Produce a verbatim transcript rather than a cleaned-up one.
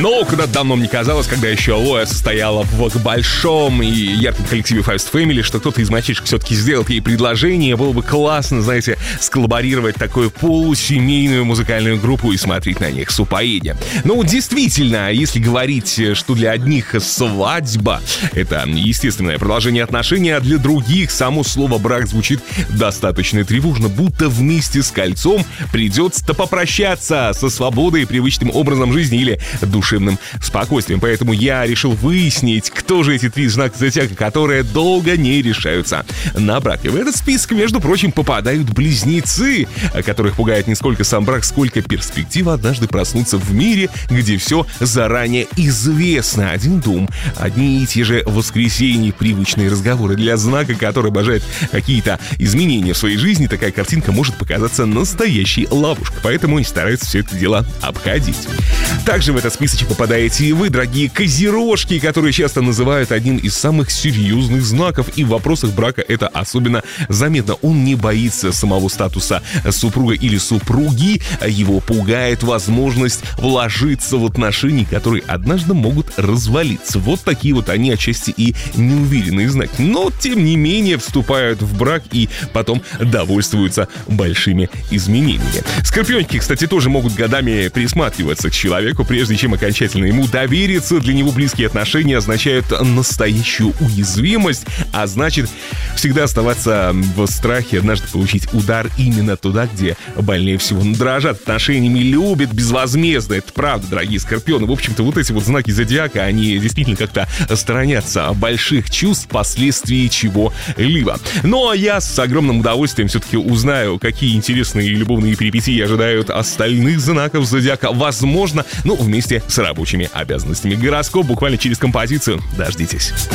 Но когда давно мне казалось, когда еще Алоэ состояла в большом и ярком коллективе Fast Family, что кто-то из мальчишек все-таки сделал ей предложение. Было бы классно, знаете, сколлаборировать такую полусемейную музыкальную группу и смотреть на них с упоением. Ну, действительно, если говорить, что для одних свадьба — это естественное продолжение отношений, а для других само слово «брак» звучит достаточно тревожно, будто вместе с кольцом придется-то попрощаться со свободой, привычным образом жизни или душевным спокойствием. Поэтому я решил выяснить, кто же эти три знака зодиака, которые долго не решаются на брак. И в этот список, между прочим, попадают близнецы, которых пугает не сколько сам брак, сколько перспектива однажды проснуться в мире, где все заранее известно. Один дом, одни и те же воскресенья, привычные разговоры. Для знака, который обожает какие-то изменения в своей жизни, такая картинка может показаться настоящей ловушкой. Поэтому они стараются все это дело обходить. Также в этот списочек попадаете и вы, дорогие козерожки, которые часто называют одним из самых серьезных знаков. И в вопросах брака это особенно заметно. Он не боится самого статуса супруга или супруги. Его пугает возможность вложиться в отношения, которые однажды могут развалиться. Вот такие вот они отчасти и неуверенные знаки. Но, тем не менее, вступают в брак и потом довольствуются большими изменениями. Скорпиончики, кстати, тоже могут годами присматриваться к человеку, прежде чем окончательно ему довериться. Для него близкие отношения означают настоящую уязвимость, а значит, всегда оставаться в страхе однажды получить удар именно туда, где больнее всего. Дрожат отношениями, любят безвозмездно. Это правда, дорогие скорпионы. В общем-то, вот эти вот знаки зодиака, они действительно как-то сторонятся больших чувств, последствий чего-либо. Но я с огромным удовольствием все-таки узнаю, какие интересные любовные перипетии ожидают остальных знаков зодиака. Возможно, ну, вместе с рабочими обязанностями. Гороскоп буквально через композицию. Дождитесь.